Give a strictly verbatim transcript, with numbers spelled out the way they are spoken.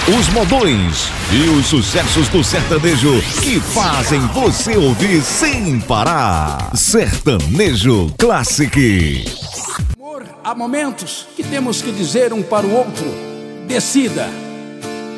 Os modões e os sucessos do sertanejo que fazem você ouvir sem parar. Sertanejo Classic. Amor, há momentos que temos que dizer um para o outro: decida.